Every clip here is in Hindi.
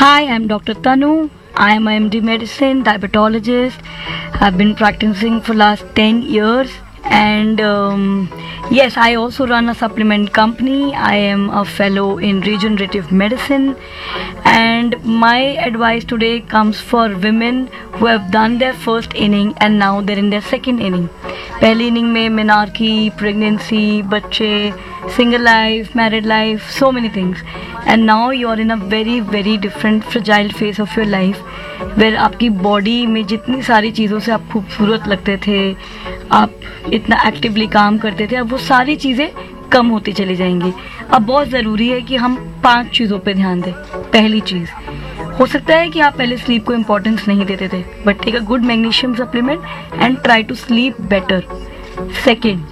Hi, I'm Dr. Tanu. I am a MD medicine diabetologist. I've been practicing for last 10 years, and yes, I also run a supplement company. I am a fellow in regenerative medicine, and my advice today comes for women who have done their first inning and now they're in their second inning. पहली इनिंग में menarche, pregnancy, बच्चे, single life, married life, so many things, and now you are in a very very different fragile phase of your life where आपकी बॉडी में जितनी सारी चीज़ों से आप खूबसूरत लगते थे, आप इतना एक्टिवली काम करते थे, अब वो सारी चीज़ें कम होती चली जाएंगी. अब बहुत ज़रूरी है कि हम 5 चीज़ों पे ध्यान दें. पहली चीज़, हो सकता है कि आप पहले स्लीप को इम्पोर्टेंस नहीं देते थे, but take a good magnesium supplement and try to sleep better. Second,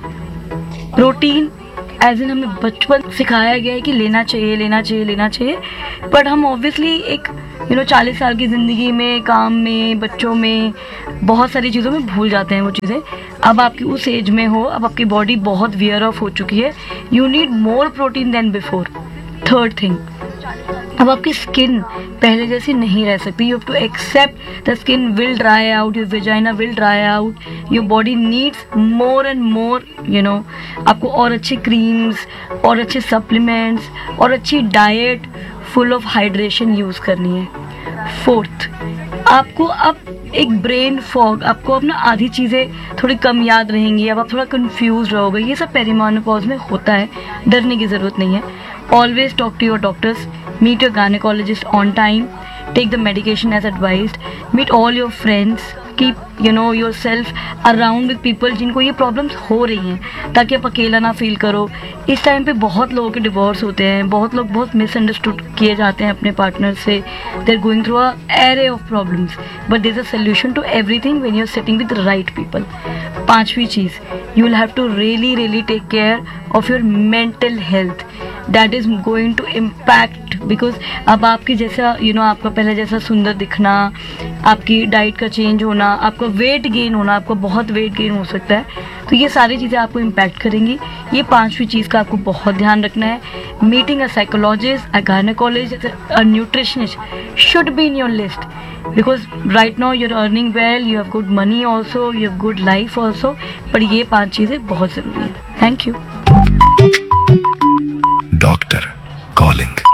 protein as in हमें बचपन सिखाया गया है कि लेना चाहिए लेना चाहिए लेना चाहिए, बट हम ऑब्वियसली एक 40 साल की ज़िंदगी में, काम में, बच्चों में, बहुत सारी चीज़ों में भूल जाते हैं वो चीज़ें. अब आपकी उस एज में हो, अब आपकी बॉडी बहुत वियर ऑफ हो चुकी है, you need more protein then before. Third thing, अब आपकी स्किन पहले जैसी नहीं रह सकती. You have to accept the skin will dry out, your vagina will dry out, your body needs more and more आपको और अच्छे क्रीम्स और अच्छे सप्लीमेंट्स और अच्छी diet full of hydration use करनी है. फोर्थ, आपको अब एक ब्रेन फॉग, आपको अब ना आधी चीज़ें थोड़ी कम याद रहेंगी, अब आप थोड़ा कंफ्यूज रहोगे. ये सब पेरीमेनोपॉज में होता है, डरने की ज़रूरत नहीं है. Always talk to your doctors, meet your gynecologist on time, take the medication as advised, meet all your friends, keep yourself around with people जिनको ये प्रॉब्लम्स हो रही हैं, ताकि आप अकेला ना फील करो. इस टाइम पे बहुत लोगों के डिवोर्स होते हैं, बहुत लोग बहुत मिसअंडरस्टूड किए जाते हैं अपने पार्टनर से. They are going through a array of problems, but there is a solution to everything when you are sitting with the right people. पांचवी चीज़, you will have to really really take care of your mental health. That is going to impact, because अब आपकी जैसा आपका पहले जैसा सुंदर दिखना, आपकी डाइट का चेंज होना, आपका वेट गेन होना, आपको बहुत वेट गेन हो सकता है, तो ये सारी चीज़ें आपको इम्पैक्ट करेंगी. ये पांचवी चीज़ का आपको बहुत ध्यान रखना है. Meeting a psychologist, a gynaecologist, a nutritionist should be in your list, because right now you're earning well, you have good money also, you have good life also, पर ये 5 चीज़ें बहुत ज़रूरी है. Thank you. Doctor calling.